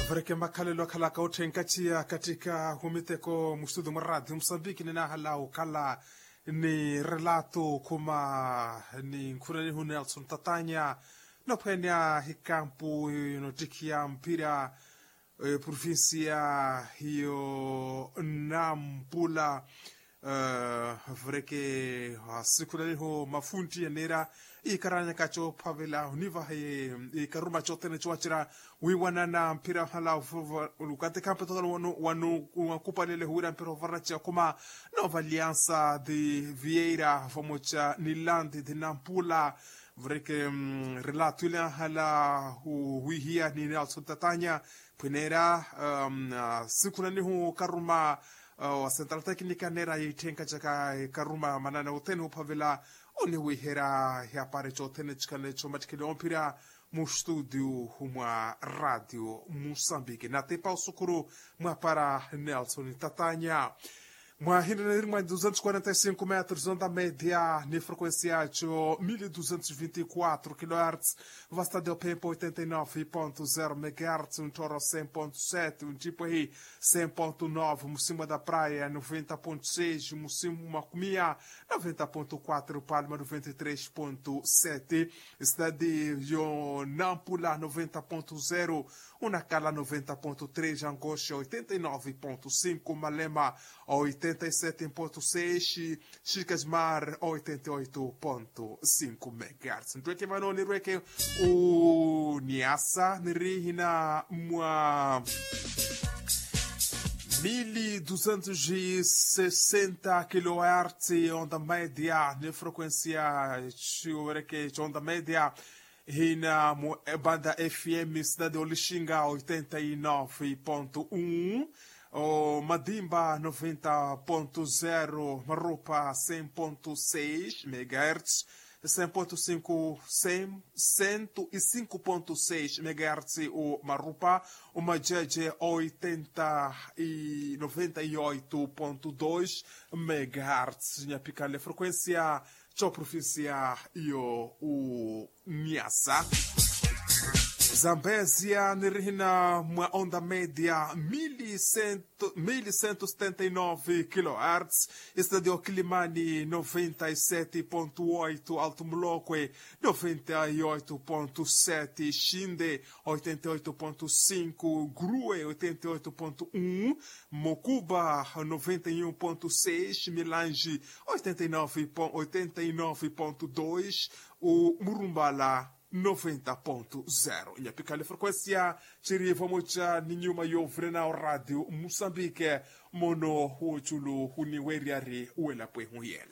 Vreke makalelo kala kautenkatia katika humiteko mustudu maradi Msambiki nina halau kala ni relato kuma ni nkurani hu Nelson Tatanya no penya hikampu notikia mpira provincia hiyo Nampula vreke sikurani hu mafunti ya nera ikaranya kacho pavela univa he ikaruma chotene chwachira wiwanana mpira hala lukate kampe total wanu kupalele hura mpira varachia kuma nova aliança de Vieira famocha Nilande de Nampula vreke relato ile hala huihia ni Nelson Tatanya penera sikurani hu karuma Central Técnica nera itenka chaka karuma manana utene upavela oni wihera ya pare chotene chikane chomatikile ompira mu studio humwa radio Moçambique na tepa usukuru mwa para Nelson Tatanya mwa hinderima 245 metros onda média ni frequência cho 1224 kHz vasta de tempo 89.0 MHz um toro 100.7 um tipo aí 100.9 Mucima da Praia 90.6 Mucima Macumia 90.4 Palma 93.7 cidade de Nampula 90.0 Unacala 90.3 Angosha 89.5 Malema 87.6 Chicasmar 88.5 MHz. Ndweke manoni rweke o Niassa nirihina mwa 1260 kHz onda média de frequência chureke onda média hina banda FM cidade Olixinga 89.1 o Madimba 90.0 Marupa 100.6 MHz 105.6 MHz o Marupa o Majeje 98.2 MHz minha picale frequência cho província io o Niassa Zambésia nirihina mwa onda média 1179 kHz Estadio Kilimani 97.8 Alto Mlokwe 98.7 Shinde 88.5 Grue 88.1 Mocuba 91.6 Milange 89.2 o Murumbala 90.0 Ilha picale frequência chiriva mocha ninyuma yo vrena radio Moçambique mono huchulu huniweriari uela pwe huyela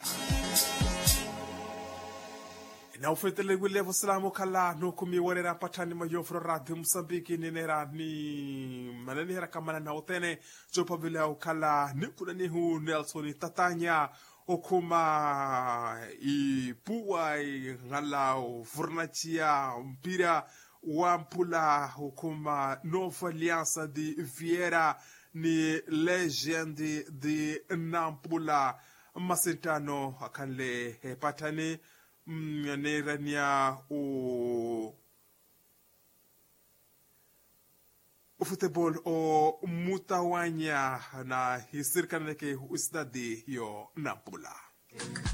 na ufetele wilevo salamu kala no kumi warera patani mayofro radio Moçambique ninera ni mananera kamana na utene chopa vile ukala nikuna nihu Nelson Tatanya okuma ipua ngala furnachia mpira wampula okuma Nova Aliança de Vieira ni legende de Nampula masentano akanle patane nerania o futebol o Mutawanya na hisirkaneke cidade yo Nampula